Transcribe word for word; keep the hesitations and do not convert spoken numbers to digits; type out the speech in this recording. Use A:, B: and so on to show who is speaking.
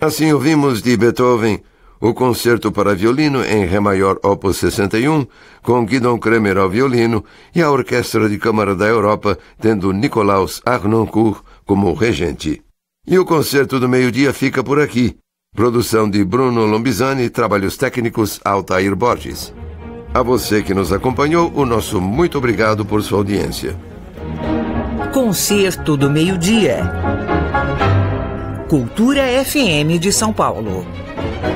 A: Assim ouvimos de Beethoven o Concerto para Violino em Ré maior opus sessenta e um, com Guidon Kremer ao violino e a Orquestra de Câmara da Europa tendo Nicolaus Harnoncourt como regente. E o Concerto do Meio-Dia fica por aqui. Produção de Bruno Lombizani, trabalhos técnicos Altair Borges. A você que nos acompanhou, o nosso muito obrigado por sua audiência.
B: Concerto do Meio-Dia. Cultura F M de São Paulo.